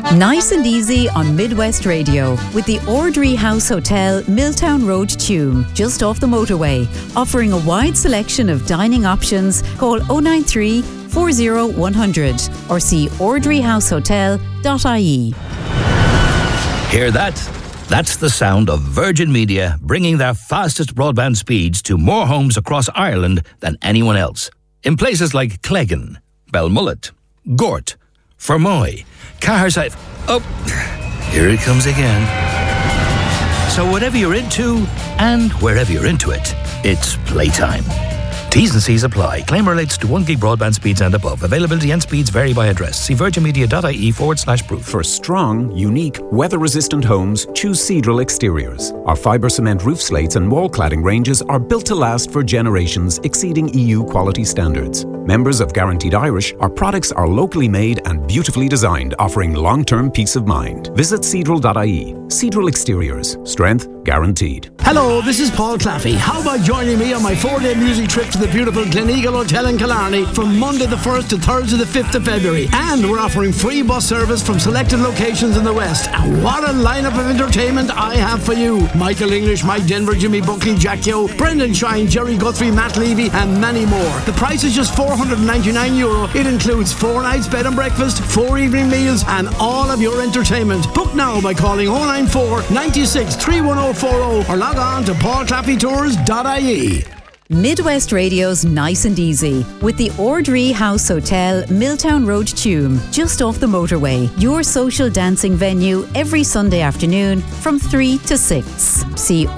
Nice and easy on Midwest Radio with the Ordry House Hotel, Milltown Road, Tuam, just off the motorway. Offering a wide selection of dining options. Call 093 40 100 or see ordryhousehotel.ie. Hear that? That's the sound of Virgin Media bringing their fastest broadband speeds to more homes across Ireland than anyone else. In places like Cleggan, Belmullet, Gort, Fermoy, Caherside. Oh, here it comes again. So whatever you're into and wherever you're into it, it's playtime. T's and C's apply. Claim relates to 1 gig broadband speeds and above. Availability and speeds vary by address. See virginmedia.ie/proof. For strong, unique, weather-resistant homes, choose Cedral Exteriors. Our fibre cement roof slates and wall cladding ranges are built to last for generations, exceeding EU quality standards. Members of Guaranteed Irish, our products are locally made and beautifully designed, offering long-term peace of mind. Visit Cedral.ie. Cedral Exteriors. Strength guaranteed. Hello, this is Paul Claffey. How about joining me on my 4-day music trip to the beautiful Gleneagle Hotel in Killarney from Monday the 1st to Thursday the 5th of February. And we're offering free bus service from selected locations in the West. And what a lineup of entertainment I have for you. Michael English, Mike Denver, Jimmy Buckley, Jack Yo, Brendan Shine, Jerry Guthrie, Matt Levy and many more. The price is just €499. It includes 4 nights bed and breakfast, 4 evening meals and all of your entertainment. Book now by calling 094 96 31040 or log on to paulclaffeytours.ie. Midwest Radio's Nice and Easy with the Ordry House Hotel, Milltown Road, Tuam, just off the motorway. Your social dancing venue every Sunday afternoon from 3 to 6. See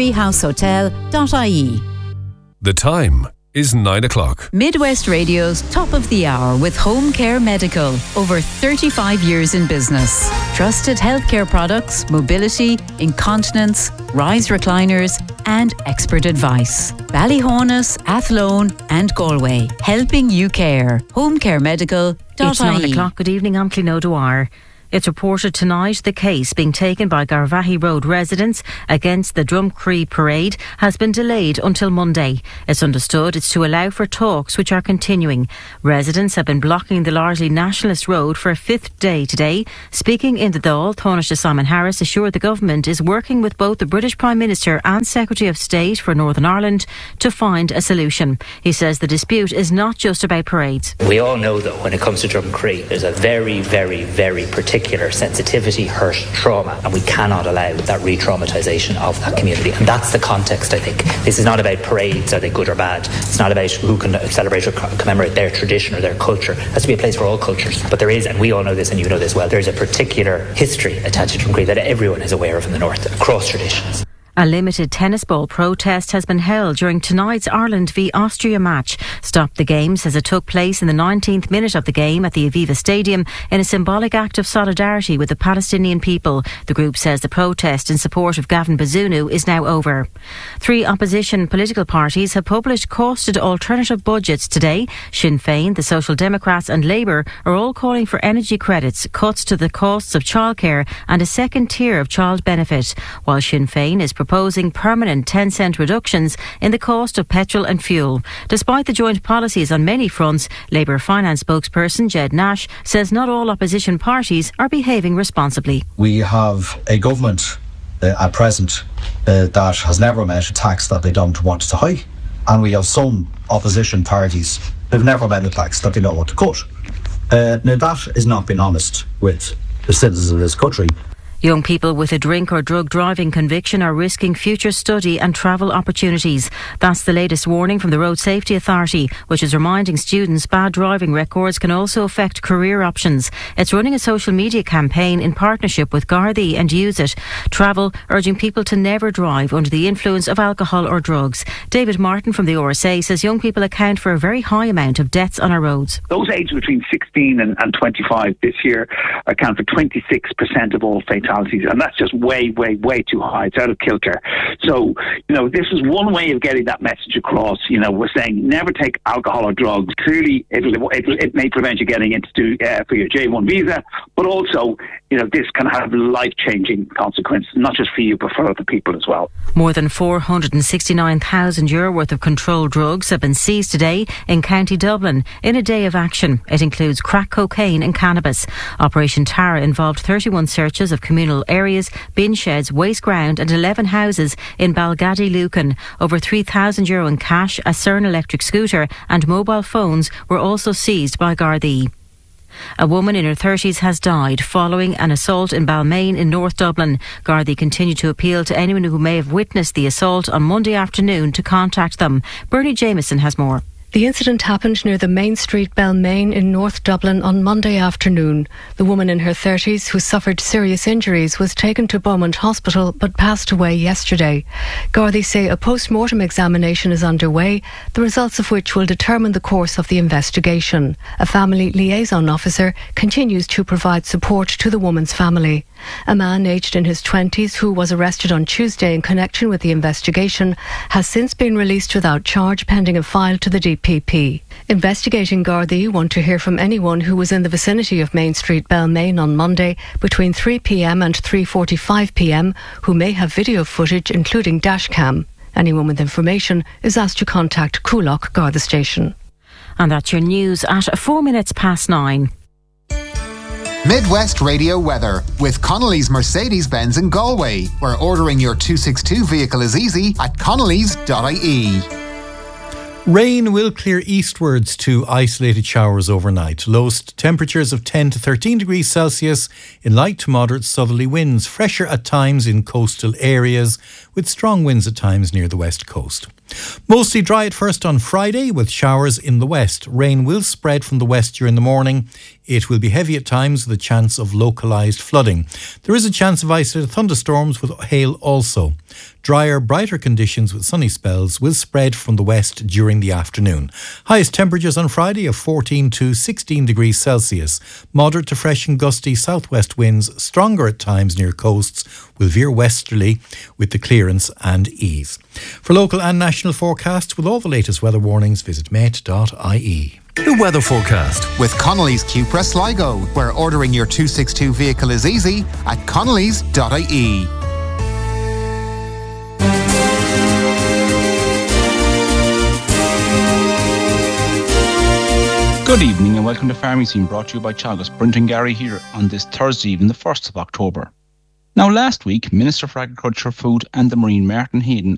ordryhousehotel.ie. The time is 9 o'clock. Midwest Radio's Top of the Hour with Home Care Medical. Over 35 years in business. Trusted healthcare products, mobility, incontinence, rise recliners and expert advice. Ballyhonus, Athlone and Galway. Helping you care. homecaremedical.ie. It's 9 o'clock. Good evening, I'm Clín O'Dwyer. It's reported tonight the case being taken by Garvaghey Road residents against the Drumcree parade has been delayed until Monday. It's understood it's to allow for talks which are continuing. Residents have been blocking the largely nationalist road for a 5th day today. Speaking in the Dáil, Taoiseach Simon Harris assured the government is working with both the British Prime Minister and Secretary of State for Northern Ireland to find a solution. He says the dispute is not just about parades. We all know that when it comes to Drumcree, there's a very, very, very particular sensitivity, hurt, trauma, and we cannot allow that re-traumatisation of that community. And that's the context, I think. This is not about parades, are they good or bad. It's not about who can celebrate or commemorate their tradition or their culture. It has to be a place for all cultures. But there is, and we all know this and you know this well, there's a particular history attached to Drumcree that everyone is aware of in the north, across traditions. A limited tennis ball protest has been held during tonight's Ireland v Austria match. Stop the Game says it took place in the 19th minute of the game at the Aviva Stadium in a symbolic act of solidarity with the Palestinian people. The group says the protest in support of Gavin Bazunu is now over. 3 opposition political parties have published costed alternative budgets today. Sinn Féin, the Social Democrats and Labour are all calling for energy credits, cuts to the costs of childcare and a second tier of child benefit, while Sinn Féin is proposing permanent 10-cent reductions in the cost of petrol and fuel. Despite the joint policies on many fronts, Labour finance spokesperson Jed Nash says not all opposition parties are behaving responsibly. We have a government at present that has never met a tax that they don't want to hike, and we have some opposition parties who've never met a tax that they don't want to cut. Now that is not being honest with the citizens of this country. Young people with a drink or drug driving conviction are risking future study and travel opportunities. That's the latest warning from the Road Safety Authority, which is reminding students bad driving records can also affect career options. It's running a social media campaign in partnership with Gardaí and Use It Travel, urging people to never drive under the influence of alcohol or drugs. David Martin from the RSA says young people account for a very high amount of deaths on our roads. Those aged between 16 and 25 this year account for 26% of all fatalities fatalities, and that's just way, way, way too high. It's out of kilter. So, this is one way of getting that message across. We're saying never take alcohol or drugs. Clearly, it may prevent you getting into for your J1 visa, but also, this can have life-changing consequences, not just for you, but for other people as well. More than €469,000 worth of controlled drugs have been seized today in County Dublin in a day of action. It includes crack cocaine and cannabis. Operation Tara involved 31 searches of communal areas, bin sheds, waste ground and 11 houses in Balgaddy, Lucan. Over €3,000 in cash, a CERN electric scooter and mobile phones were also seized by Gardaí. A woman in her 30s has died following an assault in Balmain in North Dublin. Gardaí continue to appeal to anyone who may have witnessed the assault on Monday afternoon to contact them. Bernie Jameson has more. The incident happened near the Main Street, Balmain in North Dublin on Monday afternoon. The woman in her 30s who suffered serious injuries was taken to Beaumont Hospital but passed away yesterday. Gardaí say a post-mortem examination is underway, the results of which will determine the course of the investigation. A family liaison officer continues to provide support to the woman's family. A man aged in his 20s who was arrested on Tuesday in connection with the investigation has since been released without charge pending a file to the DPP. Investigating Gardaí want to hear from anyone who was in the vicinity of Main Street, Balmain on Monday between 3 p.m. and 3:45 p.m. who may have video footage including dashcam. Anyone with information is asked to contact Coolock Garda Station. And that's your news at 9:04. Midwest Radio weather with Connolly's Mercedes-Benz in Galway, where ordering your 262 vehicle is easy at connellys.ie. Rain will clear eastwards to isolated showers overnight. Lowest temperatures of 10 to 13 degrees Celsius in light to moderate southerly winds. Fresher at times in coastal areas with strong winds at times near the west coast. Mostly dry at first on Friday with showers in the west. Rain will spread from the west during the morning. It will be heavy at times with a chance of localised flooding. There is a chance of isolated thunderstorms with hail also. Drier, brighter conditions with sunny spells will spread from the west during the afternoon. Highest temperatures on Friday of 14 to 16 degrees Celsius. Moderate to fresh and gusty southwest winds, stronger at times near coasts, will veer westerly with the clearance and ease. For local and national forecasts with all the latest weather warnings, visit met.ie. The weather forecast with Connolly's Cupra Sligo, where ordering your 262 vehicle is easy at connellys.ie. Good evening and welcome to Farming Scene, brought to you by Teagasc. Brendan Gary here on this Thursday evening, the 1st of October. Now, last week, Minister for Agriculture, Food and the Marine, Martin Heaton,